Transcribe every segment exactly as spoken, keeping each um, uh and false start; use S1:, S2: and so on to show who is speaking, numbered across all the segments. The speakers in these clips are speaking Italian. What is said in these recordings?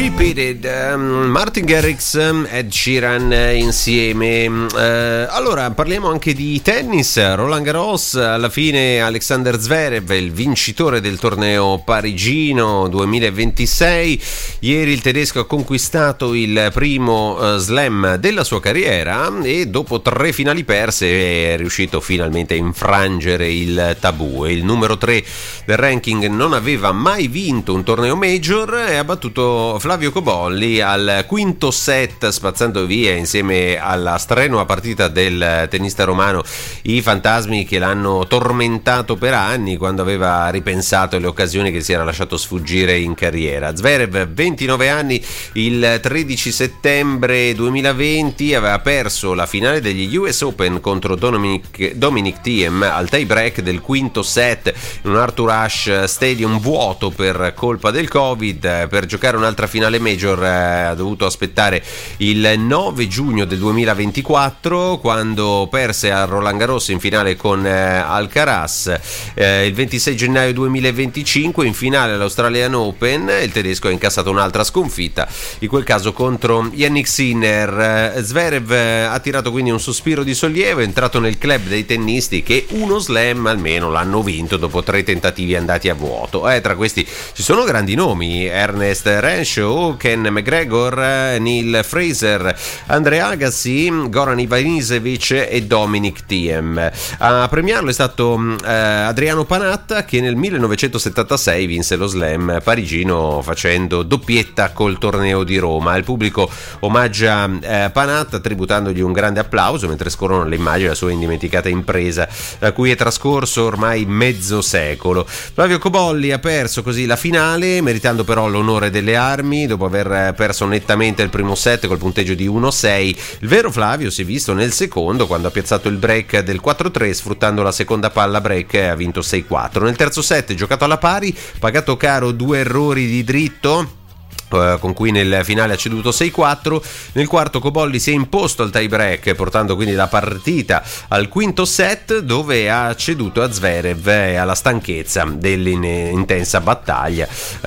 S1: Repeated, um, Martin Garrix, Ed Sheeran insieme. Uh, allora parliamo anche di tennis. Roland Garros, alla fine Alexander Zverev, il vincitore del torneo parigino duemilaventisei. Ieri il tedesco ha conquistato il primo uh, slam della sua carriera e dopo tre finali perse è riuscito finalmente a infrangere il tabù. Il numero tre del ranking non aveva mai vinto un torneo major e ha battuto Flavio Cobolli al quinto set, spazzando via insieme alla strenua partita del tennista romano i fantasmi che l'hanno tormentato per anni quando aveva ripensato alle occasioni che si era lasciato sfuggire in carriera. Zverev, ventinove anni, il tredici settembre duemilaventi aveva perso la finale degli U S Open contro Dominic, Dominic Thiem al tie break del quinto set in un Arthur Ashe Stadium vuoto per colpa del Covid. Per giocare un'altra finale major eh, ha dovuto aspettare il nove giugno del duemilaventiquattro, quando perse a Roland Garros in finale con eh, Alcaraz. Eh, il ventisei gennaio duemilaventicinque in finale all'Australian Open il tedesco ha incassato un'altra sconfitta, in quel caso contro Jannik Sinner. Eh, Zverev eh, ha tirato quindi un sospiro di sollievo, è entrato nel club dei tennisti che uno slam almeno l'hanno vinto dopo tre tentativi andati a vuoto. Eh, tra questi ci sono grandi nomi: Ernest Renshaw, Ken McGregor, Neil Fraser, Andre Agassi, Goran Ivanisevic e Dominic Thiem. A premiarlo è stato eh, Adriano Panatta, che nel millenovecentosettantasei vinse lo slam parigino facendo doppietta col torneo di Roma. Il pubblico omaggia eh, Panatta tributandogli un grande applauso mentre scorrono le immagini della sua indimenticata impresa, da cui è trascorso ormai mezzo secolo. Flavio Cobolli ha perso così la finale, meritando però l'onore delle armi dopo aver perso nettamente il primo set col punteggio di uno a sei. Il vero Flavio si è visto nel secondo, quando ha piazzato il break del quattro a tre sfruttando la seconda palla break e ha vinto sei a quattro. Nel terzo set, giocato alla pari, pagato caro due errori di dritto con cui nel finale ha ceduto sei a quattro. Nel quarto Cobolli si è imposto al tie break, portando quindi la partita al quinto set, dove ha ceduto a Zverev e alla stanchezza dell'intensa battaglia.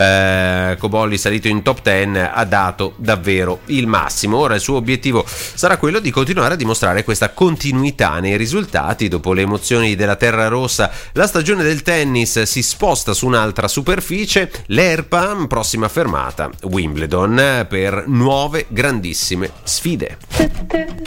S1: eh, Cobolli, salito in top dieci, ha dato davvero il massimo. Ora il suo obiettivo sarà quello di continuare a dimostrare questa continuità nei risultati. Dopo le emozioni della terra rossa, la stagione del tennis si sposta su un'altra superficie, l'Erpa, prossima fermata Wimbledon, per nuove grandissime sfide.